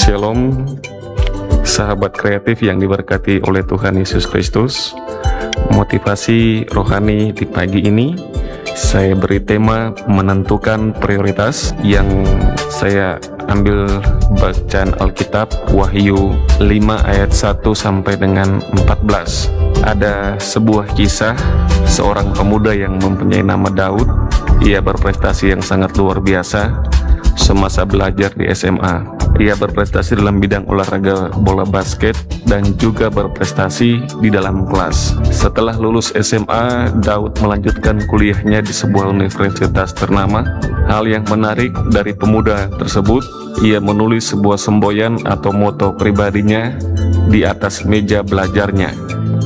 Shalom, sahabat kreatif yang diberkati oleh Tuhan Yesus Kristus. Motivasi rohani di pagi ini saya beri tema menentukan prioritas, yang saya ambil bacaan Alkitab Wahyu 5 ayat 1 sampai dengan 14. Ada sebuah kisah seorang pemuda yang mempunyai nama Daud. Ia berprestasi yang sangat luar biasa semasa belajar di SMA. Ia berprestasi dalam bidang olahraga bola basket dan juga berprestasi di dalam kelas. Setelah lulus SMA, Daud melanjutkan kuliahnya di sebuah universitas ternama. Hal yang menarik dari pemuda tersebut, ia menulis sebuah semboyan atau moto pribadinya di atas meja belajarnya,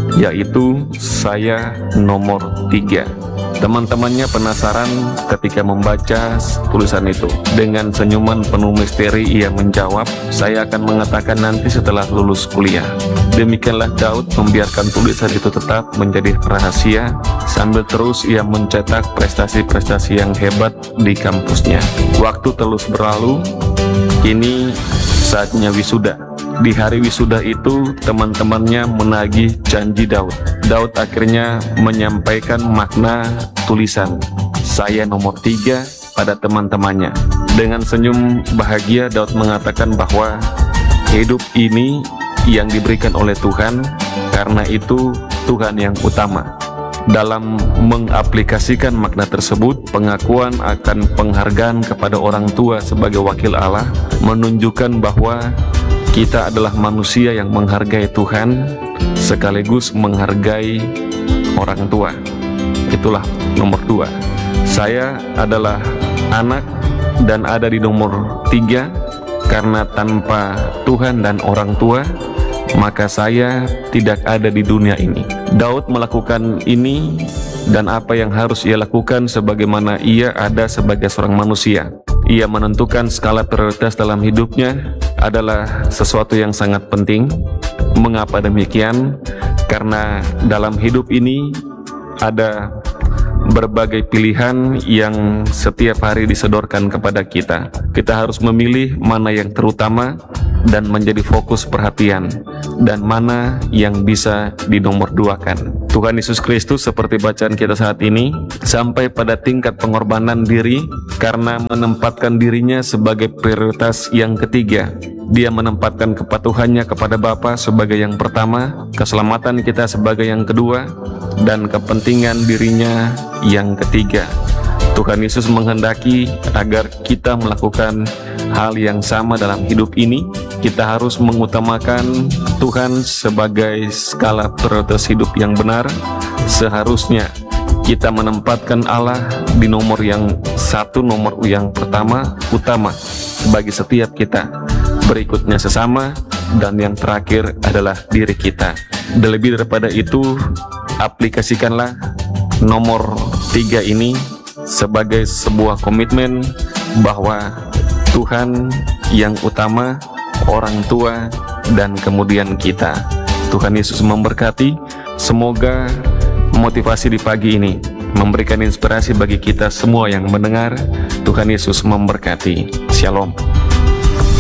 yaitu "Saya nomor 3". Teman-temannya penasaran ketika membaca tulisan itu. Dengan senyuman penuh misteri ia menjawab, "Saya akan mengatakan nanti setelah lulus kuliah." Demikianlah Daud membiarkan tulisan itu tetap menjadi rahasia, sambil terus ia mencetak prestasi-prestasi yang hebat di kampusnya. Waktu terus berlalu, kini saatnya wisuda. Di hari wisuda itu, teman-temannya menagih janji Daud. Daud akhirnya menyampaikan makna tulisan "Saya nomor 3" pada teman-temannya. Dengan senyum bahagia, Daud mengatakan bahwa hidup ini yang diberikan oleh Tuhan, karena itu Tuhan yang utama. Dalam mengaplikasikan makna tersebut, pengakuan akan penghargaan kepada orang tua sebagai wakil Allah menunjukkan bahwa kita adalah manusia yang menghargai Tuhan sekaligus menghargai orang tua. Itulah nomor 2. Saya adalah anak dan ada di nomor 3 karena tanpa Tuhan dan orang tua, maka saya tidak ada di dunia ini. Daud melakukan ini, dan apa yang harus ia lakukan sebagaimana ia ada sebagai seorang manusia. Ia menentukan skala prioritas dalam hidupnya adalah sesuatu yang sangat penting. Mengapa demikian? Karena dalam hidup ini ada berbagai pilihan yang setiap hari disodorkan kepada kita. Kita harus memilih mana yang terutama dan menjadi fokus perhatian, dan mana yang bisa dinomorduakan. Tuhan Yesus Kristus, seperti bacaan kita saat ini, sampai pada tingkat pengorbanan diri karena menempatkan dirinya sebagai prioritas yang ketiga. Dia menempatkan kepatuhannya kepada Bapa sebagai yang pertama, keselamatan kita sebagai yang kedua, dan kepentingan dirinya yang ketiga. Tuhan Yesus menghendaki agar kita melakukan hal yang sama dalam hidup ini. Kita harus mengutamakan Tuhan sebagai skala prioritas hidup yang benar. Seharusnya kita menempatkan Allah di nomor yang satu, nomor yang pertama, utama bagi setiap kita. Berikutnya sesama, dan yang terakhir adalah diri kita. Dan lebih daripada itu, aplikasikanlah nomor 3 ini sebagai sebuah komitmen bahwa Tuhan yang utama, orang tua, dan kemudian kita. Tuhan Yesus memberkati. Semoga motivasi di pagi ini memberikan inspirasi bagi kita semua yang mendengar. Tuhan Yesus memberkati. Shalom.